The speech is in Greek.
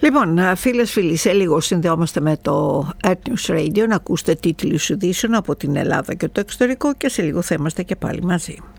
Λοιπόν, φίλες, φίλοι, σε λίγο συνδεόμαστε με το Earth News Radio να ακούσετε τίτλους ειδήσεων από την Ελλάδα και το εξωτερικό και σε λίγο θα είμαστε και πάλι μαζί.